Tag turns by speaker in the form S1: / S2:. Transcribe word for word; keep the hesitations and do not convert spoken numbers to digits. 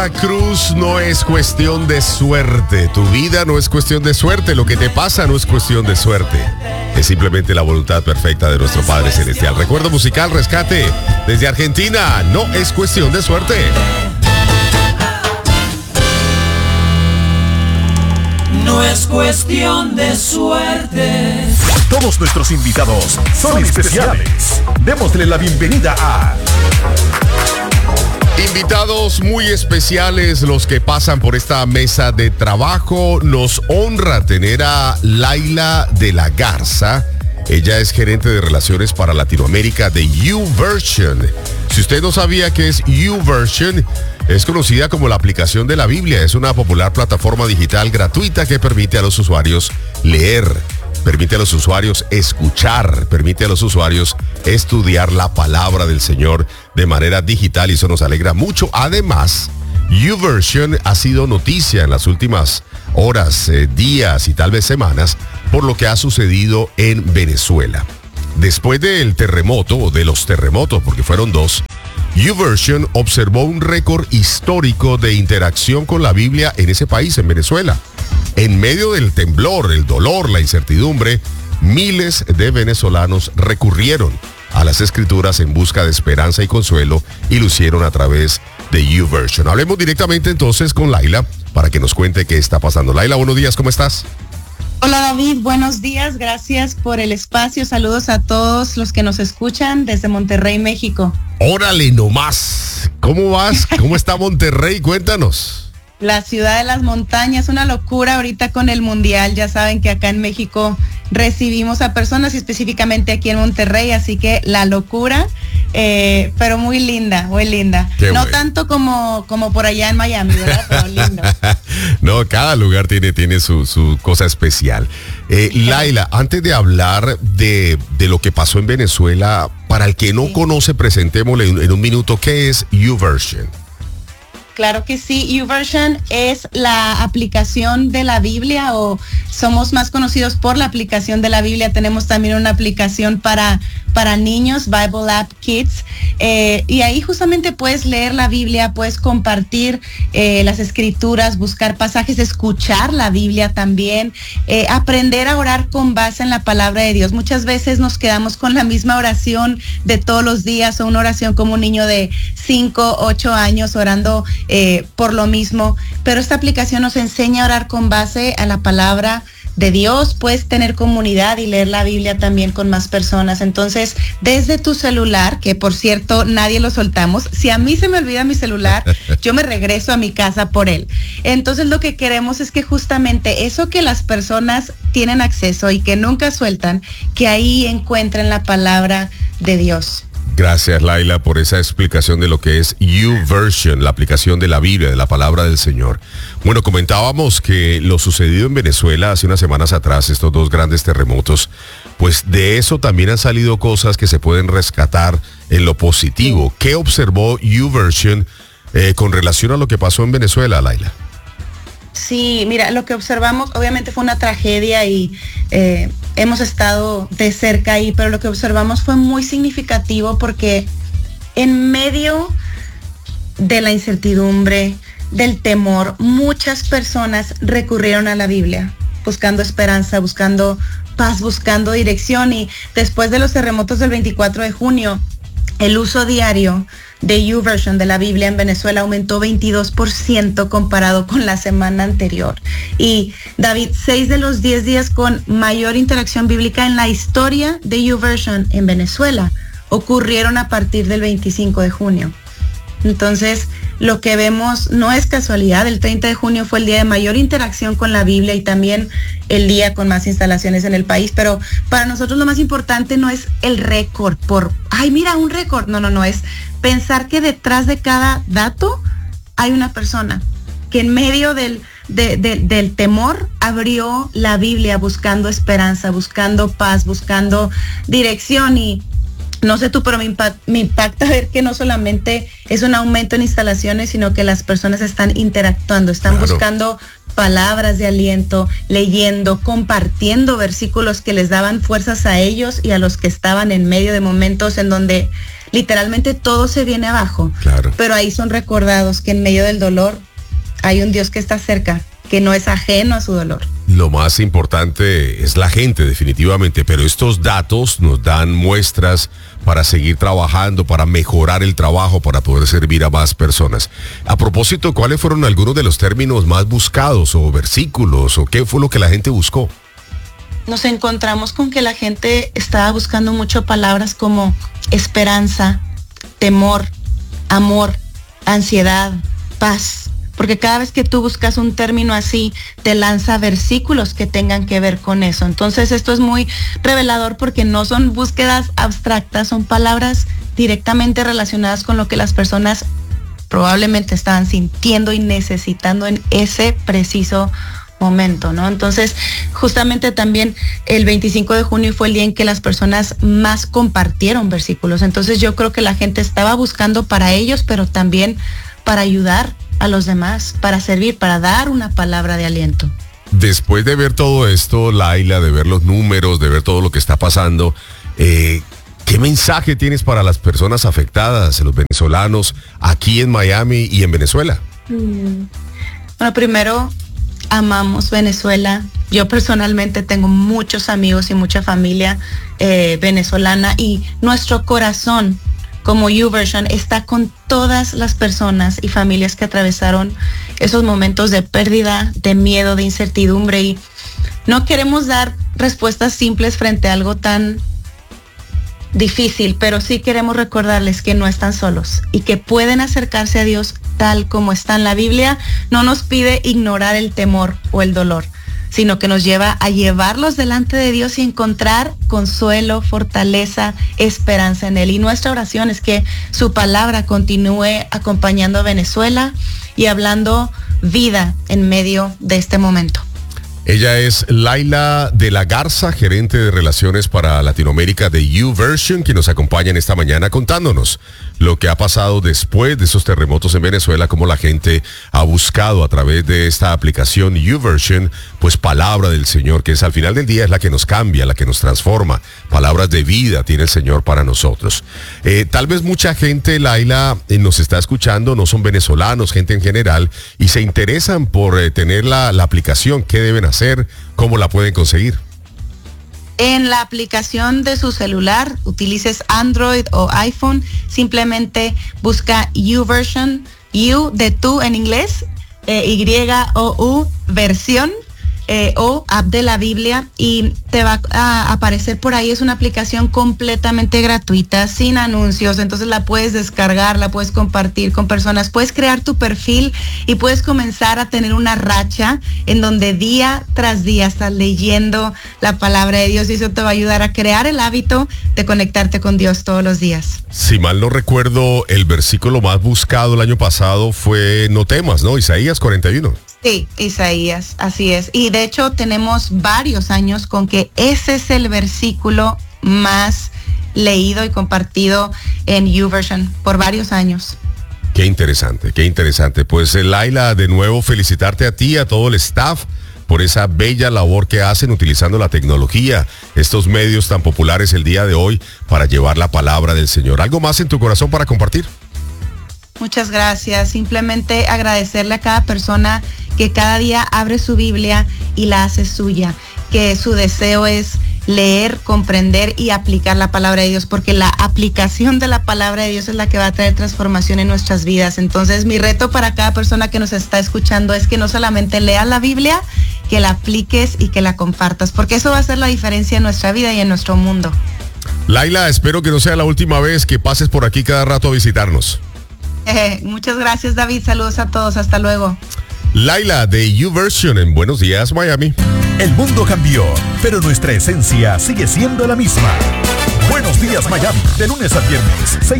S1: Celia Cruz, no es cuestión de suerte. Tu vida no es cuestión de suerte. Lo que te pasa no es cuestión de suerte. Es simplemente la voluntad perfecta de nuestro Padre Celestial. Recuerdo musical, Rescate, desde Argentina. No es cuestión de suerte.
S2: No es cuestión de suerte.
S3: Todos nuestros invitados son especiales. Démosle la bienvenida a...
S1: Invitados muy especiales, los que pasan por esta mesa de trabajo. Nos honra tener a Laila de la Garza. Ella es gerente de relaciones para Latinoamérica de YouVersion. Si usted no sabía qué es YouVersion, es conocida como la aplicación de la Biblia. Es una popular plataforma digital gratuita que permite a los usuarios leer, permite a los usuarios escuchar, permite a los usuarios estudiar la palabra del Señor de manera digital, y eso nos alegra mucho. Además, YouVersion ha sido noticia en las últimas horas, eh, días y tal vez semanas por lo que ha sucedido en Venezuela. Después del terremoto, o de los terremotos, porque fueron dos, YouVersion observó un récord histórico de interacción con la Biblia en ese país, en Venezuela. En medio del temblor, el dolor, la incertidumbre, miles de venezolanos recurrieron a las escrituras en busca de esperanza y consuelo, y lo hicieron a través de YouVersion. Hablemos directamente entonces con Laila para que nos cuente qué está pasando. Laila, buenos días, ¿cómo estás?
S4: Hola David, buenos días, gracias por el espacio, saludos a todos los que nos escuchan desde Monterrey, México.
S1: Órale, nomás, ¿cómo vas? ¿Cómo está Monterrey? Cuéntanos.
S4: La ciudad de las montañas, una locura ahorita con el mundial. Ya saben que acá en México recibimos a personas, y específicamente aquí en Monterrey, así que la locura, eh, pero muy linda, muy linda.
S1: Qué
S4: no
S1: bueno.
S4: tanto como, como por allá en Miami, ¿verdad? Pero lindo.
S1: No, cada lugar tiene, tiene su, su cosa especial. Eh, Laila, antes de hablar de, de lo que pasó en Venezuela, para el que no
S4: Sí.
S1: conoce, presentémosle en, en un minuto, ¿qué es YouVersion?
S4: Claro que sí, YouVersion es la aplicación de la Biblia, o somos más conocidos por la aplicación de la Biblia. Tenemos también una aplicación para, para niños, Bible App Kids, eh, y ahí justamente puedes leer la Biblia, puedes compartir eh, las escrituras, buscar pasajes, escuchar la Biblia también, eh, aprender a orar con base en la palabra de Dios. Muchas veces nos quedamos con la misma oración de todos los días, o una oración como un niño de cinco, ocho años orando Eh, por lo mismo, pero esta aplicación nos enseña a orar con base a la palabra de Dios. Puedes tener comunidad y leer la Biblia también con más personas. Entonces, desde tu celular, que por cierto nadie lo soltamos, si a mí se me olvida mi celular, yo me regreso a mi casa por él. Entonces, lo que queremos es que justamente eso que las personas tienen acceso y que nunca sueltan, que ahí encuentren la palabra de Dios.
S1: Gracias, Laila, por esa explicación de lo que es YouVersion, la aplicación de la Biblia, de la palabra del Señor. Bueno, comentábamos que lo sucedido en Venezuela hace unas semanas atrás, estos dos grandes terremotos, pues de eso también han salido cosas que se pueden rescatar en lo positivo. ¿Qué observó YouVersion eh, con relación a lo que pasó en Venezuela, Laila?
S4: Sí, mira, lo que observamos obviamente fue una tragedia, y eh, hemos estado de cerca ahí, pero lo que observamos fue muy significativo, porque en medio de la incertidumbre, del temor, muchas personas recurrieron a la Biblia, buscando esperanza, buscando paz, buscando dirección. Y después de los terremotos del veinticuatro de junio, el uso diario de YouVersion, de la Biblia en Venezuela, aumentó veintidós por ciento comparado con la semana anterior. Y David, seis de los diez días con mayor interacción bíblica en la historia de YouVersion en Venezuela ocurrieron a partir del veinticinco de junio. Entonces, lo que vemos no es casualidad. El treinta de junio fue el día de mayor interacción con la Biblia, y también el día con más instalaciones en el país. Pero para nosotros lo más importante no es el récord por, ay, mira, un récord. No, no, no, es pensar que detrás de cada dato hay una persona que en medio del, de, de, del temor abrió la Biblia buscando esperanza, buscando paz, buscando dirección. Y no sé tú, pero me impacta, me impacta ver que no solamente es un aumento en instalaciones, sino que las personas están interactuando, están claro. buscando palabras de aliento, leyendo, compartiendo versículos que les daban fuerzas a ellos y a los que estaban en medio de momentos en donde literalmente todo se viene abajo.
S1: Claro.
S4: Pero ahí son recordados que en medio del dolor hay un Dios que está cerca, que no es ajeno a su dolor.
S1: Lo más importante es la gente, definitivamente, pero estos datos nos dan muestras para seguir trabajando, para mejorar el trabajo, para poder servir a más personas. A propósito, ¿cuáles fueron algunos de los términos más buscados o versículos o qué fue lo que la gente buscó?
S4: Nos encontramos con que la gente estaba buscando mucho palabras como esperanza, temor, amor, ansiedad, paz. Porque cada vez que tú buscas un término así, te lanza versículos que tengan que ver con eso. Entonces esto es muy revelador porque no son búsquedas abstractas, son palabras directamente relacionadas con lo que las personas probablemente estaban sintiendo y necesitando en ese preciso momento, ¿no? Entonces, justamente también el veinticinco de junio fue el día en que las personas más compartieron versículos. Entonces yo creo que la gente estaba buscando para ellos, pero también para ayudar a los demás, para servir, para dar una palabra de aliento.
S1: Después de ver todo esto, Laila, de ver los números, de ver todo lo que está pasando, eh, ¿qué mensaje tienes para las personas afectadas, los venezolanos, aquí en Miami y en Venezuela?
S4: Mm. Bueno, primero, amamos Venezuela. Yo personalmente tengo muchos amigos y mucha familia eh, venezolana y nuestro corazón como YouVersion está con todas las personas y familias que atravesaron esos momentos de pérdida, de miedo, de incertidumbre, y no queremos dar respuestas simples frente a algo tan difícil, pero sí queremos recordarles que no están solos y que pueden acercarse a Dios tal como está. En la Biblia no nos pide ignorar el temor o el dolor, sino que nos lleva a llevarlos delante de Dios y encontrar consuelo, fortaleza, esperanza en Él. Y nuestra oración es que su palabra continúe acompañando a Venezuela y hablando vida en medio de este momento.
S1: Ella es Laila de la Garza, gerente de Relaciones para Latinoamérica de YouVersion, que nos acompaña en esta mañana contándonos lo que ha pasado después de esos terremotos en Venezuela, cómo la gente ha buscado a través de esta aplicación YouVersion, pues palabra del Señor, que es al final del día es la que nos cambia, la que nos transforma. Palabras de vida tiene el Señor para nosotros. Eh, tal vez mucha gente, Laila, eh, nos está escuchando, no son venezolanos, gente en general, y se interesan por eh, tener la, la aplicación. ¿Qué deben hacer? ¿Cómo la pueden conseguir?
S4: En la aplicación de su celular, utilices Android o iPhone, simplemente busca YouVersion, You de tú en inglés, eh, Y O U, versión, eh, o app de la Biblia, y te va a aparecer por ahí. Es una aplicación completamente gratuita, sin anuncios, entonces la puedes descargar, la puedes compartir con personas, puedes crear tu perfil y puedes comenzar a tener una racha en donde día tras día estás leyendo la palabra de Dios, y eso te va a ayudar a crear el hábito de conectarte con Dios todos los días.
S1: Si mal no recuerdo, el versículo más buscado el año pasado fue no temas, ¿no? Isaías cuarenta y uno.
S4: Sí, Isaías, así es. Y de hecho tenemos varios años con que ese es el versículo más leído y compartido en YouVersion por varios años.
S1: Qué interesante, qué interesante. Pues Laila, de nuevo felicitarte a ti, a todo el staff, por esa bella labor que hacen utilizando la tecnología, estos medios tan populares el día de hoy para llevar la palabra del Señor. ¿Algo más en tu corazón para compartir?
S4: Muchas gracias. Simplemente agradecerle a cada persona que cada día abre su Biblia y la hace suya, que su deseo es leer, comprender y aplicar la palabra de Dios, porque la aplicación de la palabra de Dios es la que va a traer transformación en nuestras vidas. Entonces, mi reto para cada persona que nos está escuchando es que no solamente leas la Biblia, que la apliques y que la compartas, porque eso va a hacer la diferencia en nuestra vida y en nuestro mundo.
S1: Laila, espero que no sea la última vez que pases por aquí cada rato a visitarnos.
S4: Eh, muchas gracias, David. Saludos a todos. Hasta luego.
S1: Laila de YouVersion en Buenos Días, Miami.
S3: El mundo cambió, pero nuestra esencia sigue siendo la misma. Buenos Días, Miami, de lunes a viernes, seis